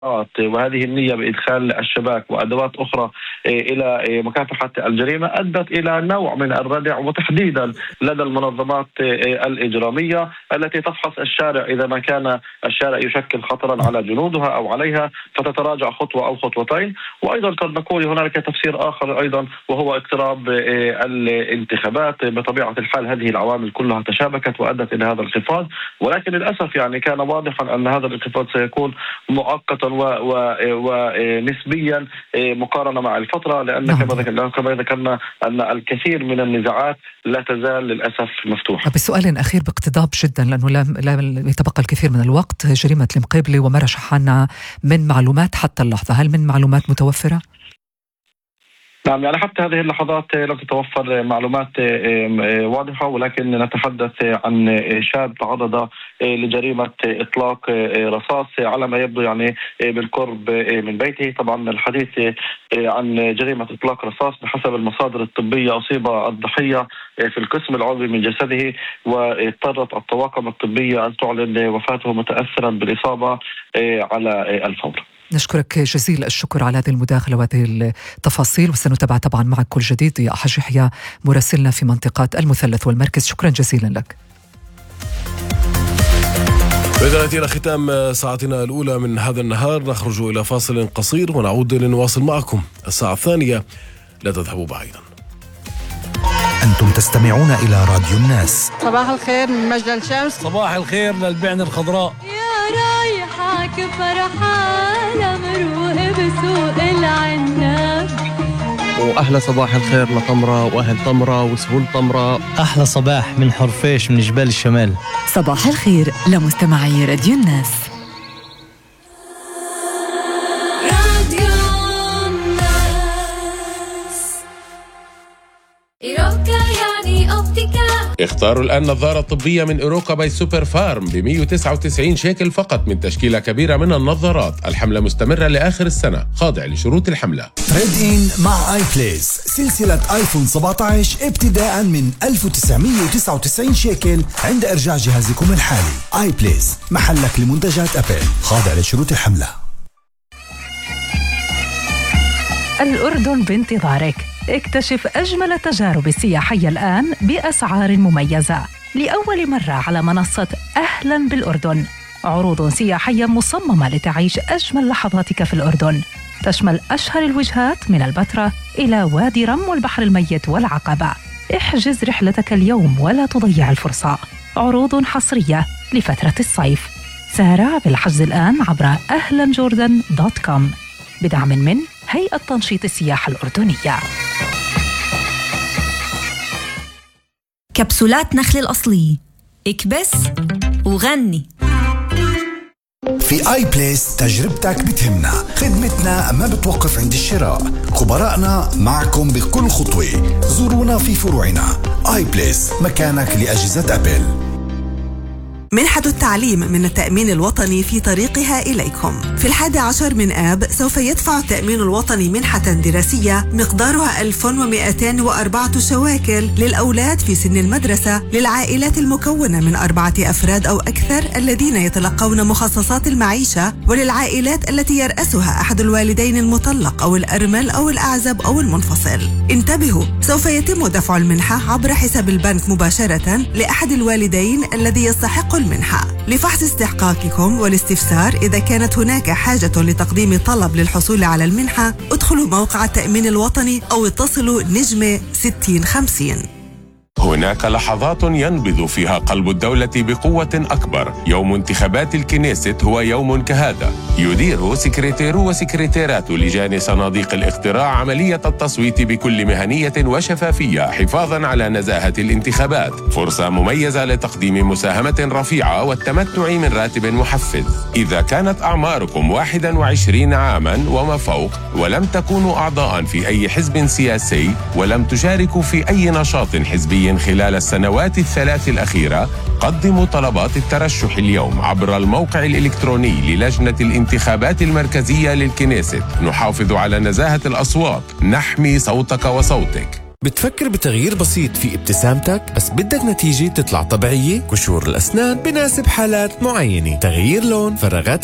وهذه النية بإدخال الشباك وأدوات أخرى إلى مكافحة الجريمة أدت إلى نوع من الردع، وتحديدا لدى المنظمات الإجرامية التي تفحص الشارع إذا ما كان الشارع يشكل خطرا على جنودها أو عليها فتتراجع خطوة أو خطوتين. وأيضا قد نقول هنالك تفسير آخر أيضا وهو اقتراب الانتخابات. بطبيعة الحال هذه العوامل كلها تشابكت وأدت إلى هذا الانخفاض، ولكن للأسف يعني كان واضحا أن هذا الانخفاض سيكون مؤقتا ونسبيا مقارنة مع الفترة، لأن كما ذكرنا أن الكثير من النزاعات لا تزال للأسف مفتوحة. بسؤال أخير باقتضاب جدا لأنه لا يتبقى الكثير من الوقت، جريمة المقيبلي وما رشحنا من معلومات حتى اللحظة، هل من معلومات متوفرة؟ نعم، يعني حتى هذه اللحظات لم تتوفر معلومات واضحة، ولكن نتحدث عن شاب تعرض لجريمة إطلاق رصاص على ما يبدو يعني بالقرب من بيته. طبعا الحديث عن جريمة إطلاق رصاص بحسب المصادر الطبية أصيب الضحية في القسم العلوي من جسده، واضطرت الطواقم الطبية أن تعلن وفاته متأثرا بالإصابة على الفور. نشكرك جزيل الشكر على هذه المداخلة وهذه التفاصيل، وسنتابع طبعا معك كل جديد. ضياء حاج يحيى مراسلنا في منطقة المثلث والمركز، شكرا جزيلا لك. إذا أتينا ختام ساعتنا الأولى من هذا النهار، نخرج إلى فاصل قصير ونعود لنواصل معكم الساعة الثانية، لا تذهبوا بعيدا. أنتم تستمعون إلى راديو الناس. صباح الخير من مجد الشمس. صباح الخير للبعنة الخضراء. يا رايحك فرحانة مروق بسوق العناب. وأحلى صباح الخير لطمرة وأهل طمرة وسهول طمرة. أحلى صباح من حرفيش من جبال الشمال. صباح الخير لمستمعي راديو الناس. اختاروا الآن نظارة طبية من إيروكا باي سوبر فارم ب199 شيكل فقط من تشكيلة كبيرة من النظارات. الحملة مستمرة لآخر السنة، خاضع لشروط الحملة. تريد إن مع آي بليس، سلسلة آيفون 17 ابتداء من 1999 شيكل عند إرجاع جهازكم الحالي. آي بليس محلك لمنتجات أبل، خاضع لشروط الحملة. الأردن بانتظارك. اكتشف أجمل التجارب السياحية الآن بأسعار مميزة لأول مرة على منصة أهلا بالأردن. عروض سياحية مصممة لتعيش أجمل لحظاتك في الأردن، تشمل أشهر الوجهات من البتراء إلى وادي رم والبحر الميت والعقبة. احجز رحلتك اليوم ولا تضيع الفرصة. عروض حصرية لفترة الصيف. سارع بالحجز الآن عبر ahlanjordan.com بدعم من هيئة تنشيط السياحة الأردنية. كبسولات نخل الأصلية، اكبس وغني. في آي بليس تجربتك بتهمنا، خدمتنا ما بتوقف عند الشراء، خبرائنا معكم بكل خطوة. زورونا في فروعنا. آي بليس مكانك لأجهزة أبل. منحة التعليم من التأمين الوطني في طريقها إليكم. في 11 من آب سوف يدفع التأمين الوطني منحة دراسية مقدارها 1204 شواكل للأولاد في سن المدرسة للعائلات المكونة من 4 أفراد أو أكثر الذين يتلقون مخصصات المعيشة، وللعائلات التي يرأسها أحد الوالدين المطلق أو الأرمل أو الأعزب أو المنفصل. انتبهوا، سوف يتم دفع المنحة عبر حساب البنك مباشرة لأحد الوالدين الذي يستحق المنحة. لفحص استحقاقكم والاستفسار إذا كانت هناك حاجة لتقديم طلب للحصول على المنحة، ادخلوا موقع التأمين الوطني أو اتصلوا نجمة 6050. هناك لحظات ينبض فيها قلب الدولة بقوة أكبر. يوم انتخابات الكنيست هو يوم كهذا. يدير سكرتيرو وسكرتيرات لجان صناديق الاقتراع عملية التصويت بكل مهنية وشفافية حفاظا على نزاهة الانتخابات. فرصة مميزة لتقديم مساهمة رفيعة والتمتع من راتب محفز. إذا كانت أعماركم 21 عاما وما فوق ولم تكونوا أعضاء في أي حزب سياسي ولم تشاركوا في أي نشاط حزبي خلال السنوات الثلاث الأخيرة، قدموا طلبات الترشح اليوم عبر الموقع الإلكتروني للجنة الانتخابات المركزية للكنيست. نحافظ على نزاهة الأصوات، نحمي صوتك وصوتك. بتفكر بتغيير بسيط في ابتسامتك بس بدك نتيجة تطلع طبيعية؟ قشور الأسنان بناسب حالات معينة. تغيير لون، فراغات